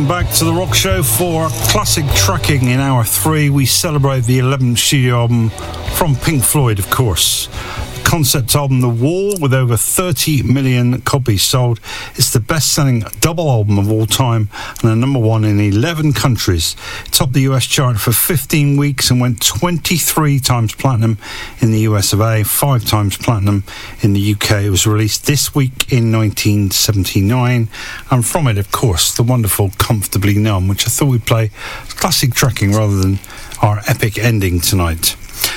welcome back to the Rock Show for classic tracking. In hour 3, we celebrate the 11th studio album from Pink Floyd, of course. The concept album The Wall, with over 30 million copies sold. It's the best-selling double album of all time and a number 1 in 11 countries. It topped the US chart for 15 weeks and went 23 times platinum in the US of A, 5 times platinum in the UK. It was released this week in 1979, and from it, of course, the wonderful Comfortably Numb, which I thought we'd play classic tracking rather than our epic ending tonight.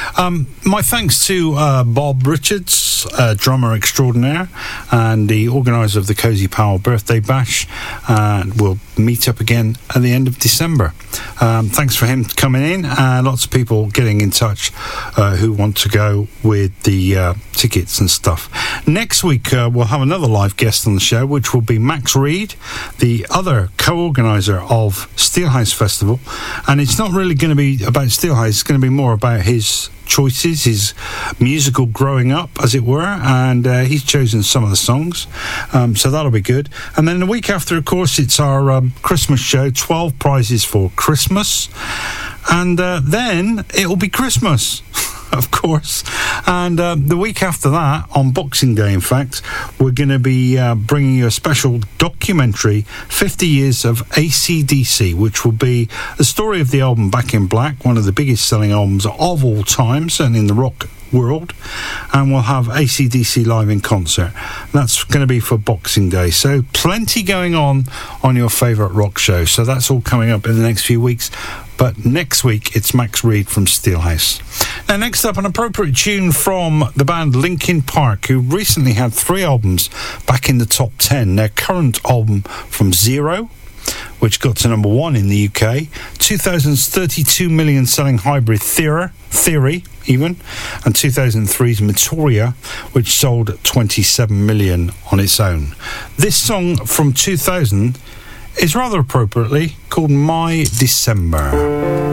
My thanks to Bob Richards, drummer extraordinaire and the organiser of the Cozy Powell birthday bash. We'll meet up again at the end of December. Thanks for him coming in. Lots of people getting in touch who want to go with the tickets and stuff. Next week we'll have another live guest on the show, which will be Max Reed, the other co-organiser of Steelhouse Festival. And it's not really going to be about Steelhouse, it's going to be more about his choices, his musical growing up, as it were, and he's chosen some of the songs, so that'll be good. And then the week after, of course, it's our Christmas show, 12 prizes for Christmas, and then it'll be Christmas. Of course. And the week after that, on Boxing Day, in fact, we're going to be bringing you a special documentary, 50 Years of AC/DC, which will be the story of the album Back in Black, one of the biggest selling albums of all time, certainly in the rock world. And we'll have AC/DC live in concert. That's going to be for Boxing Day. So plenty going on your favourite rock show. So that's all coming up in the next few weeks. But next week, it's Max Reed from Steelhouse. Now, next up, an appropriate tune from the band Linkin Park, who recently had 3 albums back in the top 10. Their current album, From Zero, which got to number 1 in the UK, 2000's 32 million selling Hybrid Theory, even, and 2003's Matoria, which sold 27 million on its own. This song from 2000 is rather appropriately called My December.